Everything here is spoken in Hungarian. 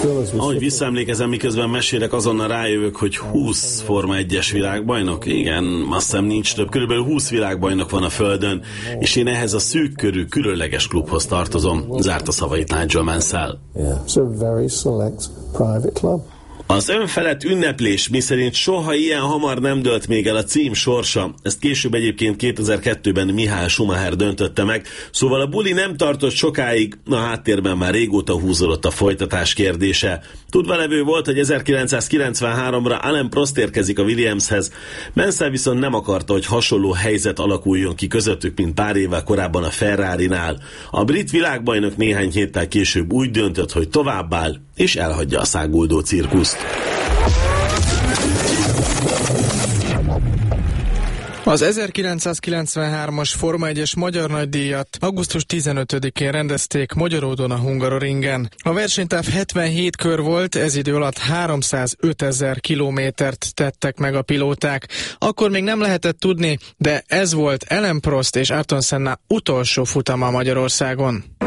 Ahogy visszaemlékezem, miközben mesélek, azonnal rájövök, hogy 20 Forma 1-es világbajnok. Igen, azt hiszem nincs több. Körülbelül 20 világbajnok van a Földön, és én ehhez a szűk körű, különleges klubhoz tartozom, zárta szavait Nigel Mansell. Az önfelett ünneplés, miszerint soha ilyen hamar nem dőlt még el a cím sorsa. Ezt később egyébként 2002-ben Michael Schumacher döntötte meg, szóval a buli nem tartott sokáig, a háttérben már régóta húzódott a folytatás kérdése. Tudvalevő volt, hogy 1993-ra Alain Prost érkezik a Williamshez, Mansell viszont nem akarta, hogy hasonló helyzet alakuljon ki közöttük, mint pár évvel korábban a Ferrarinál. A brit világbajnok néhány héttel később úgy döntött, hogy továbbáll, és elhagyja a száguldó cirkuszt. Az 1993-as Forma 1-es magyar nagydíjat augusztus 15-én rendezték Magyaródon a Hungaroringen. A versenytáv 77 kör volt, ez idő alatt 305 000 kilométert tettek meg a pilóták. Akkor még nem lehetett tudni, de ez volt Alain Prost és Ayrton Senna utolsó futama Magyarországon.